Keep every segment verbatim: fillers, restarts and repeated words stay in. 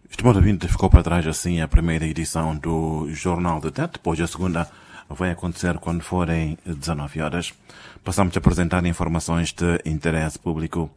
Estimado ouvinte, ficou para trás assim a primeira edição do Jornal de Tete, depois a segunda vai acontecer quando forem dezenove horas. Passamos a apresentar informações de interesse público.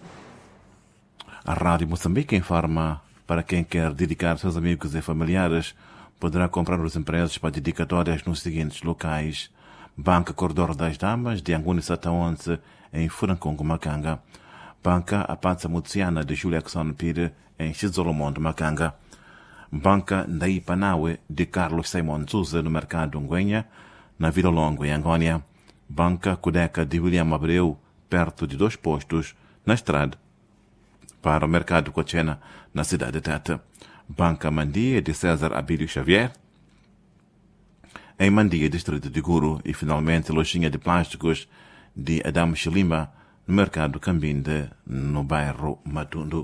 A Rádio Moçambique informa para quem quer dedicar seus amigos e familiares, poderá comprar os impressos para dedicatórias nos seguintes locais: Banca Corredor das Damas, de Anguni Sataonce, em Furancongo, Macanga. Banca Apatsa Mutsiana, de Júlia Axon Pire, em Xizolomondo, Macanga. Banca Ndaipanawe, de Carlos Simon Souza, no Mercado Nguenha, na Vila Longo, em Angônia. Banca Cudeca, de William Abreu, perto de dois postos, na estrada para o Mercado Cochena, na cidade de Tete. Banca Mandia, de César Abílio Xavier, em Mandia, distrito de Guru. E, finalmente, Lojinha de Plásticos, de Adam Chilima, no Mercado Cambinde, no bairro Matundu.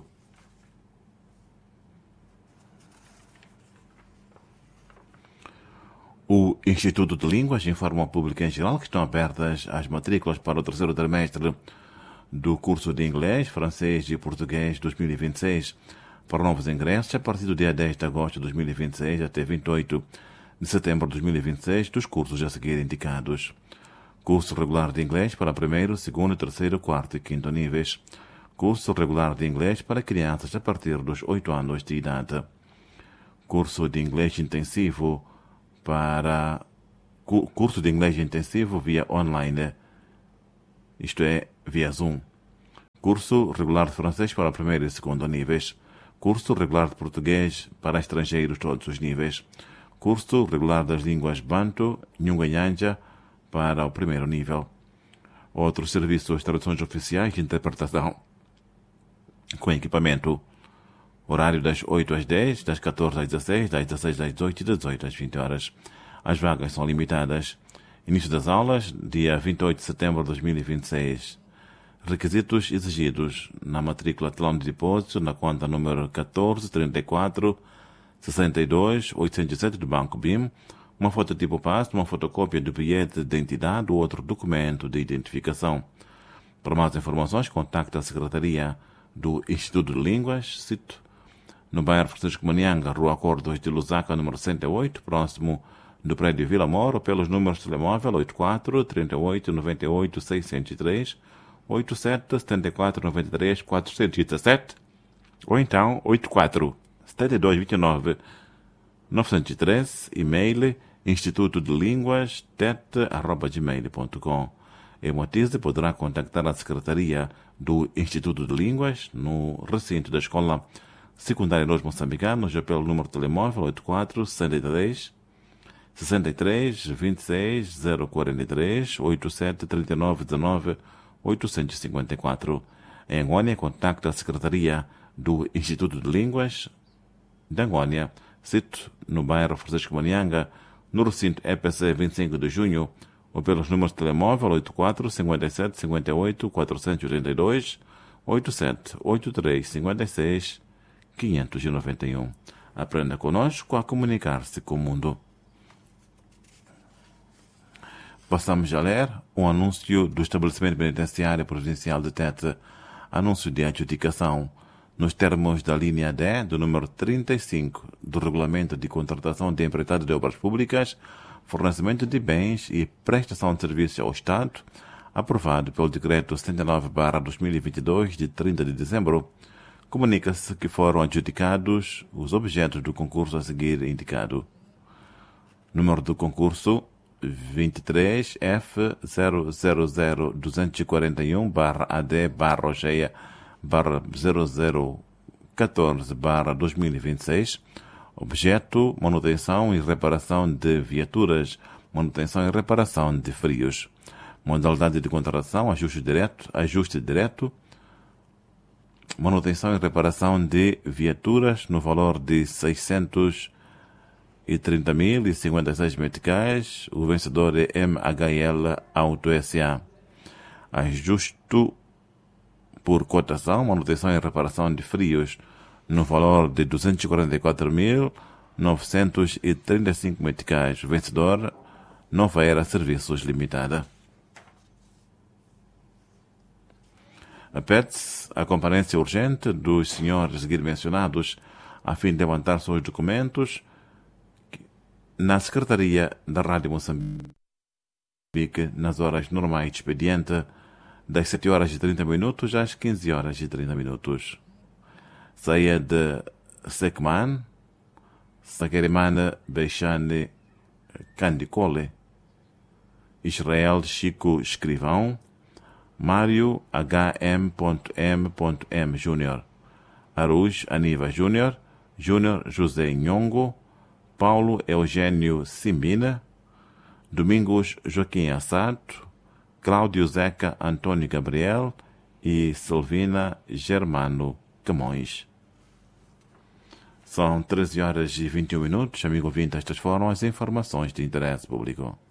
O Instituto de Línguas informa ao público em geral que estão abertas as matrículas para o terceiro trimestre do curso de Inglês, Francês e Português dois mil e vinte e seis para novos ingressos a partir do dia dez de agosto de dois mil e vinte e seis até vinte e oito de setembro de dois mil e vinte e seis dos cursos a seguir indicados. Curso regular de inglês para primeiro, segundo, terceiro, quarto e quinto níveis. Curso regular de inglês para crianças a partir dos oito anos de idade. Curso de inglês intensivo para curso de inglês intensivo via online, isto é, via Zoom. Curso regular de francês para primeiro e segundo níveis. Curso regular de português para estrangeiros todos os níveis. Curso regular das línguas Bantu, Nhunga-Nhanja para o primeiro nível. Outros serviços, traduções oficiais de interpretação com equipamento. Horário das oito às dez, das catorze às dezesseis, das dezesseis às dezoito e das dezoito às vinte horas. As vagas são limitadas. Início das aulas, dia vinte e oito de setembro de dois mil e vinte e seis. Requisitos exigidos na matrícula telão de depósito na conta número catorze, trinta e quatro, sessenta e dois, oitocentos e sete do Banco B I M, uma foto tipo passe, uma fotocópia do bilhete de identidade ou outro documento de identificação. Para mais informações, contacte a Secretaria do Instituto de Línguas, cito, no bairro Francisco Manianga, Rua Acordos de Lusaka, número cento e oito, próximo do prédio Vila Moro, pelos números de telemóvel oito quatro, trinta e oito, noventa e oito, seiscentos e três, oitenta e sete, setenta e quatro, noventa e três, quatrocentos e dezessete, ou então oitenta e quatro, setenta e dois, vinte e nove, novecentos e treze, e-mail instituto de línguas tete arroba gmail ponto com. Em Motize poderá contactar a Secretaria do Instituto de Línguas no recinto da Escola Secundária dos Moçambicanos, pelo número de telemóvel oitenta e quatro, sessenta e três, sessenta e três, vinte e seis, zero quarenta e três, oitenta e sete, trinta e nove, dezenove, oitocentos e cinquenta e quatro. Em Angônia, contacte a Secretaria do Instituto de Línguas de Angônia, cito no bairro Francisco Manianga, no recinto E P C vinte e cinco de junho, ou pelos números de telemóvel oitenta e quatro, cinquenta e sete, cinquenta e oito, quatrocentos e oitenta e dois, oitenta e sete, oitenta e três, cinquenta e seis, quinhentos e noventa e um. Aprenda conosco a comunicar-se com o mundo. Passamos a ler um anúncio do Estabelecimento Penitenciário Provincial de Tete, anúncio de adjudicação, nos termos da linha D do número trinta e cinco do Regulamento de Contratação de Empreitado de Obras Públicas, fornecimento de bens e prestação de serviços ao Estado, aprovado pelo Decreto setenta e nove barra dois mil e vinte e dois, de trinta de dezembro, comunica-se que foram adjudicados os objetos do concurso a seguir indicado. Número do concurso vinte e três F zero zero zero duzentos e quarenta e um barra A D barra Ogeia barra zero zero quatorze barra dois mil e vinte e seis, objeto, manutenção e reparação de viaturas, manutenção e reparação de frios. Modalidade de contratação, ajuste direto, ajuste direto, manutenção e reparação de viaturas no valor de seiscentos e trinta mil e cinquenta e seis meticais. O vencedor é M H L Auto S A. Ajuste por cotação, manutenção e reparação de frios no valor de duzentos e quarenta e quatro mil novecentos e trinta e cinco meticais. O vencedor, Nova Era Serviços Limitada. Pede-se a comparência urgente dos senhores a seguir mencionados a fim de levantar seus documentos na Secretaria da Rádio Moçambique nas horas normais de expediente, das sete horas e trinta minutos às quinze horas e trinta minutos. Saia de Sekman, Saquerimana Beixane Candicole, Israel Chico Escrivão, Mário H M M M Júnior, Aruz Aniva Júnior, Júnior José Nhongo, Paulo Eugênio Simbina, Domingos Joaquim Assato, Cláudio Zeca Antônio Gabriel e Silvina Germano Camões. São treze horas e vinte e um minutos. Amigo ouvinte, estas foram as informações de interesse público.